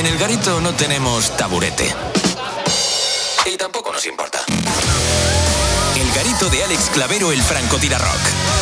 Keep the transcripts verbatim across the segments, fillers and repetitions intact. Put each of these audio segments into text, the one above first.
En el Garito no tenemos taburete. Y tampoco nos importa. El Garito de Alex Clavero, el francotirarrock.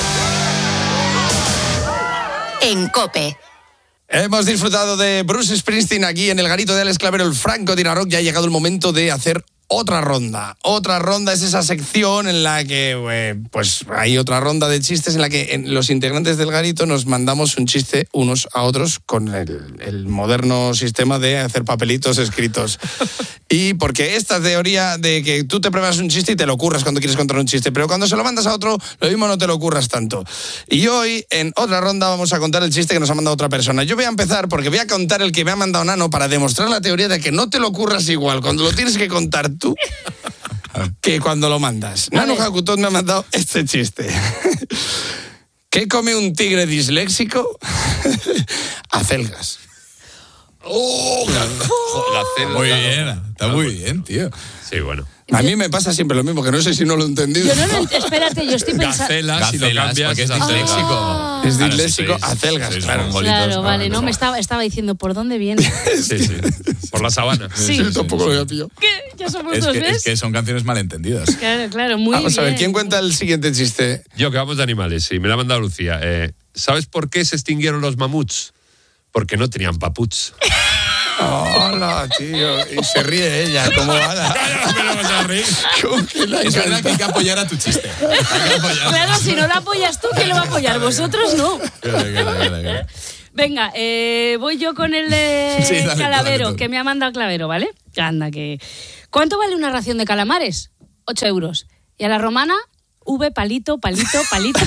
En COPE. Hemos disfrutado de Bruce Springsteen aquí en el Garito de Alex Clavero, el francotirarrock. Ya ha llegado el momento de hacer otra ronda. Otra ronda es esa sección en la que, eh, pues, hay otra ronda de chistes en la que en los integrantes del Garito nos mandamos un chiste unos a otros con el, el moderno sistema de hacer papelitos escritos. Y porque esta teoría de que tú te preparas un chiste y te lo curras cuando quieres contar un chiste, pero cuando se lo mandas a otro, lo mismo no te lo curras tanto. Y hoy, en otra ronda, vamos a contar el chiste que nos ha mandado otra persona. Yo voy a empezar porque voy a contar el que me ha mandado Nano para demostrar la teoría de que no te lo curras igual cuando lo tienes que contar tú que cuando lo mandas. Nano Hakutot me ha mandado este chiste. ¿Qué come un tigre disléxico? Acelgas. ¡Oh! Gacela. Muy bien, está muy bien, tío. Sí, bueno. A mí me pasa siempre lo mismo, que no sé si no lo he entendido. Yo no lo ent- espérate, yo estoy pensando... Gacela, si lo Gacelas, cambias... porque es acelgas. disléxico. Ah. Es Claro, disléxico, sí, sois- acelgas, sois claro. mongolitos, Claro, vale, no, no, me estaba, estaba diciendo, ¿por dónde viene? Sí, sí. Por la sabana. Sí. Yo tampoco lo había pillado. ¿Qué? Ya somos Es dos, que, ¿ves? es que son canciones malentendidas. Claro, claro, muy Vamos bien. a ver, ¿quién cuenta el siguiente chiste? Yo, que vamos de animales, sí, me la ha mandado Lucía. Eh, ¿Sabes por qué se extinguieron los mamuts? Porque no tenían paputs. Hola, tío. Y se ríe ella, como Ada. ¿Cómo que la Es verdad encanta? que hay que apoyar a tu chiste. Hay que apoyar. Claro, si no lo apoyas tú, ¿quién lo va a apoyar? Vosotros no. Claro, claro, claro, claro. Venga, eh, voy yo con el de Sí, dale, Calavero, dale tú. que me ha mandado Clavero, ¿vale? Anda, que... ¿Cuánto vale una ración de calamares? Ocho euros. Y a la romana, V, palito, palito, palito.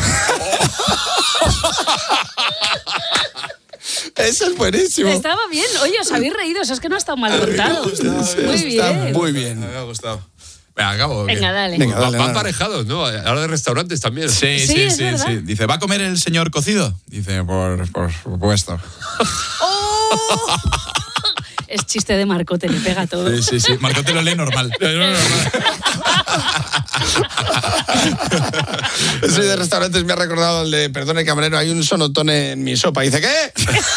Eso es buenísimo. Estaba bien. Oye, os habéis reído, eso es que no ha estado mal contado. Muy Está bien. muy bien. Me ha gustado. Venga, acabo. ¿o qué? Venga, dale. Venga, Van, dale, van dale. parejados, ¿no? Ahora de restaurantes también. Sí, Sí, sí, es sí, verdad. sí. Dice, ¿va a comer el señor cocido? Dice, por, por supuesto. ¡Oh! Es chiste de Marcote, le pega todo. Sí, sí, sí. Marcote lo lee normal. Soy de restaurantes, me ha recordado el de, perdone camarero, hay un sonotone en mi sopa. Dice, ¿qué?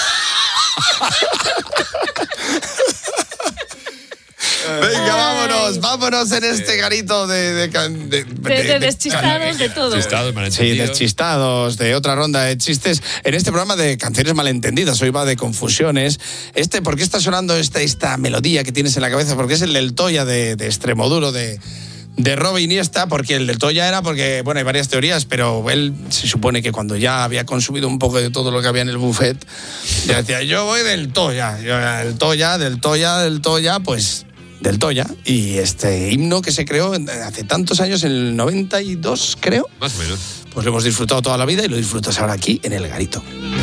Venga, vámonos, vámonos en este garito de... De, de, De, de deschistados, de todo. Chistados, Sí, malentendidos. deschistados, de otra ronda de chistes. En este programa de canciones malentendidas, hoy va de confusiones. Este, ¿por qué está sonando esta, esta melodía que tienes en la cabeza? Porque es el del Toya de, de Extremoduro, de... de Robe Iniesta, porque el del Toya era porque, bueno, hay varias teorías, pero él se supone que cuando ya había consumido un poco de todo lo que había en el buffet, ya decía, yo voy del Toya, yo, del Toya, del Toya, del Toya, pues del Toya. Y este himno que se creó hace tantos años, en el noventa y dos, creo, Más o menos. pues lo hemos disfrutado toda la vida y lo disfrutas ahora aquí en el Garito.